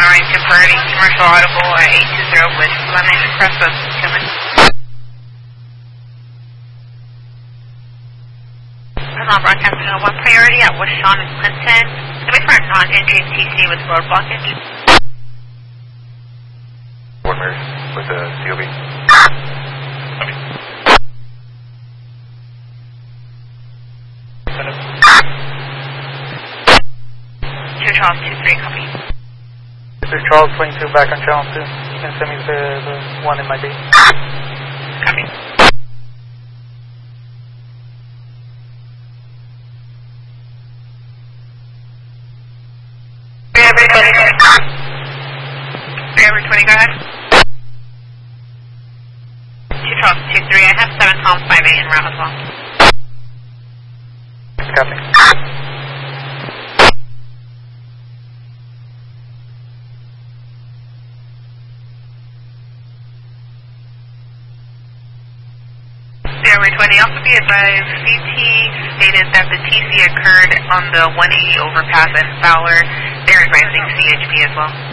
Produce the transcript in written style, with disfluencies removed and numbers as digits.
9 converting commercial audible at 820 with London Express of Kilman. Personal broadcasting on 1 priority at Washon and Clinton. Coming for a non-entry TC with road blockage. Warner with a COB. Copy. 2 Charles 23, copy. This is Charles 22 back on channel 2. You can send me the one in my date. Copy. Every 20, go ahead. 2 Charles 23, I have 7 Tom 58 en route as well. Copy. Airway 20, also be advised, CT stated that the TC occurred on the 180 overpass in Fowler. They're advising CHP as well.